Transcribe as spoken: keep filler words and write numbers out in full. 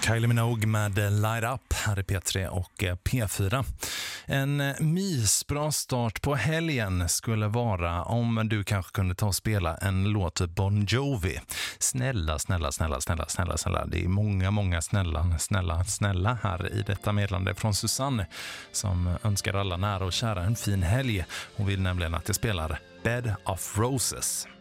Kylie Minogue med Light Up här i P tre och P fyra. En mysbra start på helgen skulle vara om du kanske kunde ta och spela en låt Bon Jovi. Snälla, snälla, snälla, snälla, snälla, snälla. Det är många, många snälla, snälla, snälla här i detta meddelande från Susanne som önskar alla nära och kära en fin helg. Hon vill nämligen att jag spelar Bed of Roses.